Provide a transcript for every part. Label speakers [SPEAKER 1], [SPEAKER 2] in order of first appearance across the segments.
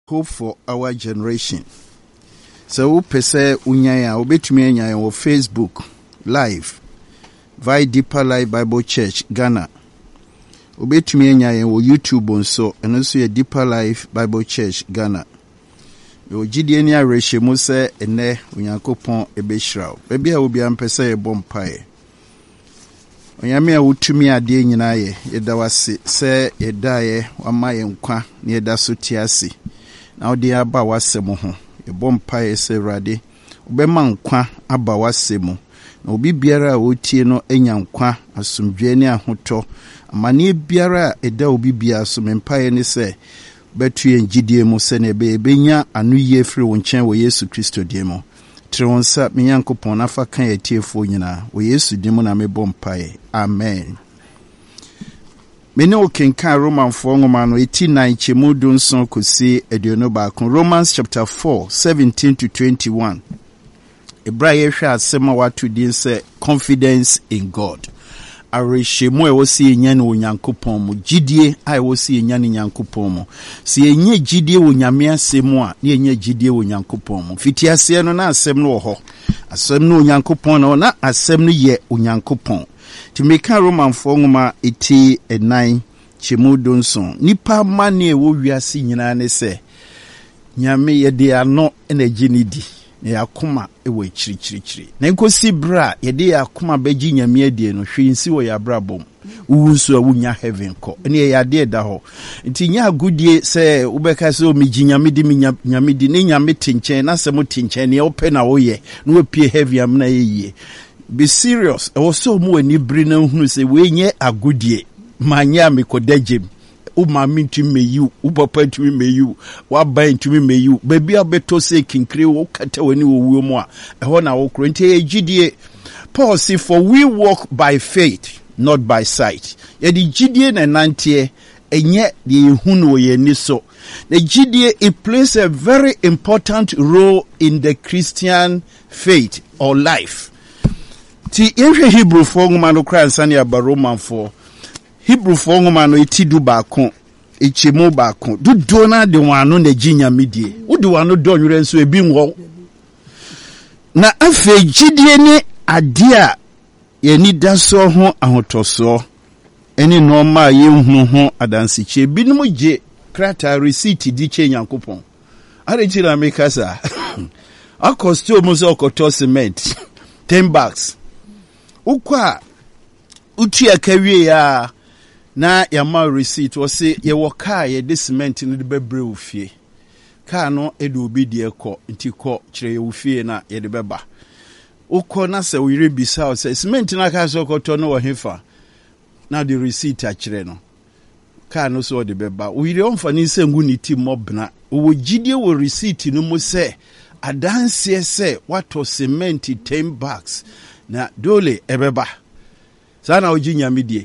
[SPEAKER 1] hope for our generation. So pese unyaya obetumi anya on Facebook live via Deeper Life Bible Church Ghana. Obetumi anya on YouTube nso eno so ye Deeper Life Bible Church Ghana. Yo gidie ni arehemu se ene Onyankopon ebehirawo. Bebia obi ampese ye bompae. Onyame a wutumi ade nyina ye yeda wase se yeda ye wama ye nkwa ne yeda so tiase. Na odi aba wasem ho. Ye bompae se Awurade obema nkwa aba wasem. Na obi biara a wotie no enya nkwa asomdwe ne ahoto. Amane biara eda obi bia so mempae ne se betu ye ngidie mu se ne benya anuye firi wo nkyɛn wɔ Yesu Kristo die mu. Tronsa me Nyankopɔn na fa kan yetiefo nyina wɔ Yesu die mu na me bompae. Amen. Mene okenkan Romanfo ngoma no 89 chemu dunson kosi aduonu baako. Romans chapter 4 17 to 21. Ebra ye hwɛ asɛm a wato din sɛ confidence in God. Arehemu e wosi enya ne Onyankopɔn mu gidie a wosi enya ne Nyankopɔn mu. Si enye gidie wo Nyame asɛm a ne enye gidie wo Nyankopɔn mu. Fitiase no na asɛm no wɔ hɔ. Asɛm no Onyankopɔn na asɛm no yɛ Onyankopɔn. Timeka Romanfo ngoma 89 chemu dunson. Nipa mane wo wiase nyina ne se Nyame ye de ano na gini di. Ne yakoma ewo chirichirichiri. Na nkosi bra ye de yakoma beji Nyame adie no hwinsi wo yabra bom. Uwunsu a wunya heaven ko. Ne ya de da ho. Nti nya agudie se ubeka se o miji Nyame di Nyame di ne Nyame tinchen na se mo tinchen ne ope na wo ye. No opie heavy am na ye. Be serious. Also mu ani bri na hunu se we nye agudie. Manya me kodajem. U mami ntumi meyu, u papa ntumi meyu, wa ban ntumi meyu. Baby abeto se kinkire wo kata wani wo wuo mu a. Eho na wo kro nti egidie. Paul say for we walk by faith, not by sight. Ye di gidie na nante enye de ehunu ye ni so. The gidie it plays a very important role in the Christian faith or life. Ti ehwe Hebrew fo ngoma no kra nsa ne aba Roman fo. Hebrew fo ngoma no etidu baako echemu baako dudo na de wano na ginya medie wodi wano do nwere nso ebi nwo na afa gidie ne ade a ye ni daso ho ahotoso eni normal ye hunu ho adansiche binum je krata receipt di che Nyankopon arechira mekasa akosto mo so okoto cement 10 bucks ukwa utia kawie ya na yama receipt o se ye wo car ye de cement no de bebre ofie car no e de obi de ekọ nti kọ kire ye ofie na ye de beba ukọ na se we rebisa o se cement na ka so koto no wo hefa na the receipt a kire no car no so de beba we re onfa ni se ngu ni ti mobna wo gidie wo receipt no mu se adanse se wato cement 10 bucks na dole ebeba sana oji Nyame die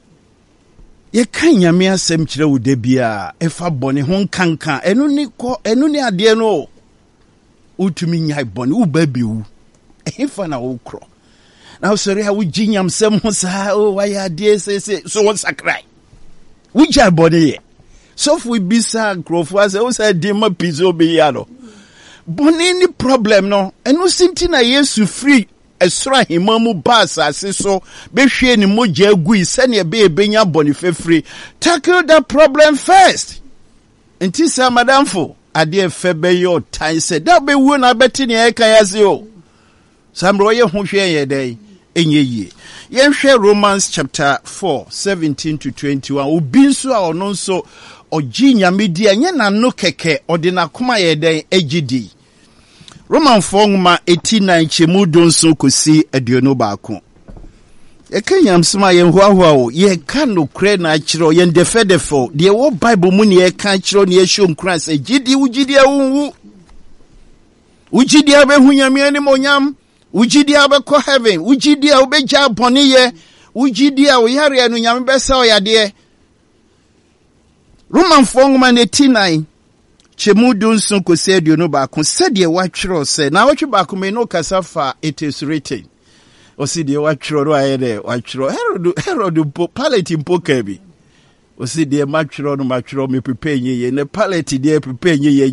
[SPEAKER 1] ye kan Nyame asem kire wo de bia efa bone ho nkankan enu ni ade no utumi nyai bone wo ba biwu efa na wo kro na usori ha wo ji Nyam sem ho sa o wa ya de se so won sakrai wo ja bone ye so fu bisa grofo as o sa de ma pizo be ya no bone ni problem no enu sinti na Yesu free esra himamu basa asiso behwe ni moja agui sane be benya boni fefri. Tackle that problem first. Nti sa madamfo ade febe yo tan se da be wu na beti ne eka yase o samro ye ho hwe ye dai enye yie ye hwe Romans chapter 4 17 to 21 obi nso a ono nso ogi Nyame di anye na no keke ode na koma ye dai agidi. Roman ngoma 89 chemu donso kosi aduonu baako. Ekanyam sma ye hwaahwa o ye ka no kre na akiro ye ndefedefo de wo Bible mu ne ye ka akiro ne ye show Christ agidi ugidi awunwu ugidi abehu Nyame ani monyam ugidi abekọ heaven ugidi a obeja bone ye ugidi a oyare anu Nyame besa oyade. Roman ngoma 89 chemu dunson kosi aduonu baako sede watwero se na watwe baako me no kasafa it is written o si de watwero ro ayede watwero Herod po palette mpo kabi o si de matwero no matwero me prepare nye ne palette de prepare nye